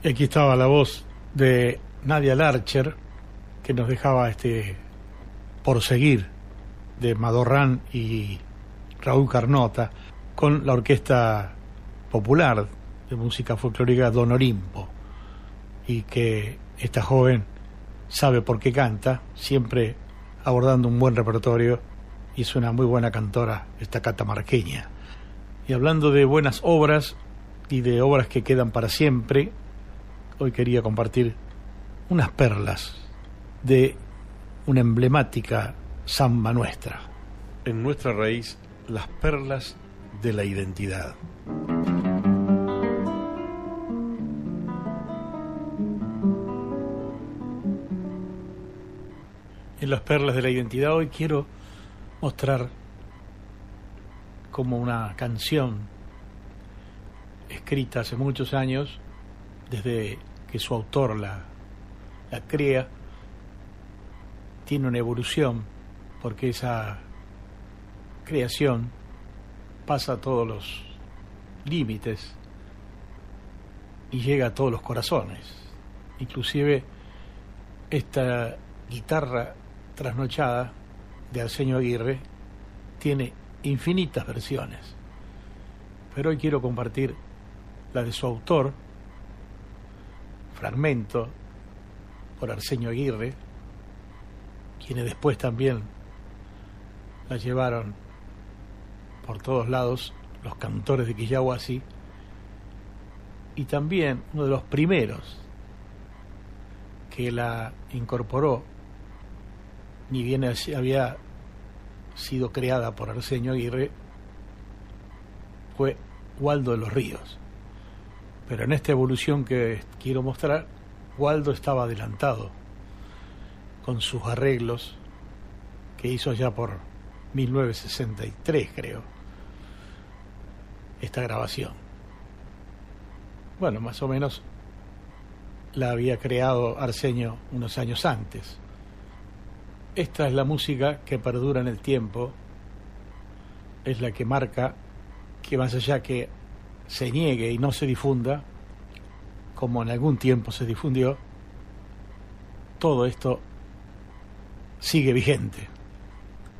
Y aquí estaba la voz de Nadia Larcher, que nos dejaba Por seguir, de Madorrán y Raúl Carnota, con la Orquesta Popular de Música Folclórica Don Olimpo, y que esta joven sabe por qué canta, siempre abordando un buen repertorio, y es una muy buena cantora, esta catamarqueña. Y hablando de buenas obras y de obras que quedan para siempre, hoy quería compartir unas perlas de una emblemática samba nuestra. En nuestra raíz, las perlas de la identidad. En las perlas de la identidad hoy quiero mostrar como una canción escrita hace muchos años, desde que su autor la crea, tiene una evolución, porque esa creación pasa todos los límites y llega a todos los corazones. Inclusive esta guitarra trasnochada de Arsenio Aguirre tiene infinitas versiones, pero hoy quiero compartir la de su autor, Fragmento, por Arsenio Aguirre, quienes después también la llevaron por todos lados, los cantores de Quillahuasi, y también uno de los primeros que la incorporó, ni bien había sido creada por Arsenio Aguirre, fue Waldo de los Ríos. Pero en esta evolución que quiero mostrar, Waldo estaba adelantado con sus arreglos que hizo ya por 1963, creo, esta grabación. Bueno, más o menos la había creado Arsenio unos años antes. Esta es la música que perdura en el tiempo, es la que marca que más allá que se niegue y no se difunda, como en algún tiempo se difundió, todo esto sigue vigente.